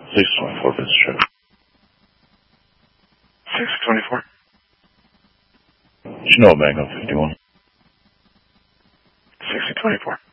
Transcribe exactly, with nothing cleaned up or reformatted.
six twenty-four, Business Trip. six twenty-four. Chanel Bank on fifty-one. six twenty-four.